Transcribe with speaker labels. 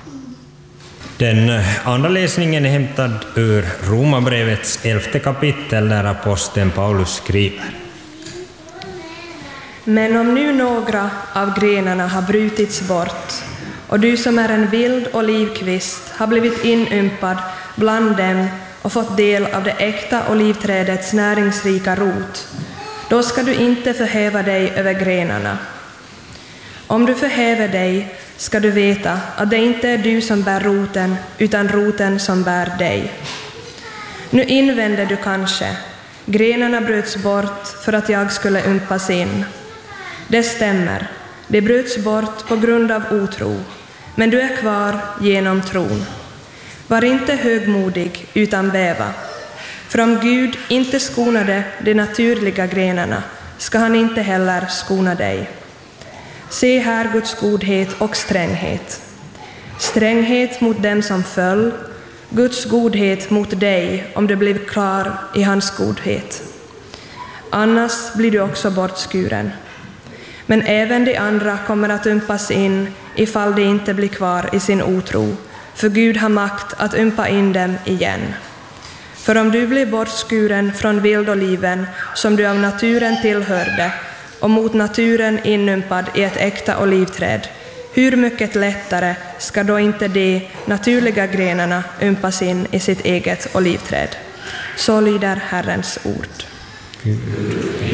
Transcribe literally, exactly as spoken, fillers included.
Speaker 1: Den andra läsningen är hämtad ur Romarbrevets elfte kapitel där aposteln Paulus skriver.
Speaker 2: Men om nu några av grenarna har brutits bort och du som är en vild olivkvist har blivit inympad bland dem och fått del av det äkta olivträdets näringsrika rot, då ska du inte förhäva dig över grenarna. Om du förhäver dig ska du veta att det inte är du som bär roten, utan roten som bär dig. Nu invänder du kanske, grenarna bröts bort för att jag skulle ympas in. Det stämmer, det bröts bort på grund av otro, men du är kvar genom tron. Var inte högmodig utan bäva. För om Gud inte skonade de naturliga grenarna ska han inte heller skona dig. Se här Guds godhet och stränghet. Stränghet mot dem som föll, Guds godhet mot dig om du blev klar i hans godhet. Annars blir du också bortskuren. Men även de andra kommer att ympas in ifall de inte blir kvar i sin otro, för Gud har makt att ympa in dem igen. För om du blir bortskuren från vildoliven som du av naturen tillhörde och mot naturen inympad i ett äkta olivträd, hur mycket lättare ska då inte de naturliga grenarna ympas in i sitt eget olivträd? Så lyder Herrens ord.
Speaker 1: Gud